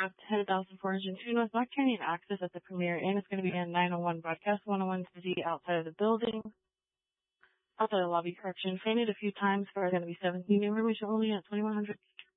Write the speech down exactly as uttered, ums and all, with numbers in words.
aircraft headed thousand four hundred two North Black Canyon access at the Premier Inn. It's going to be in nine oh one Broadcast one oh one City outside of the building. Outside the lobby, correction. Fainted a few times for going to be seventeen. Information only at twenty-one hundred.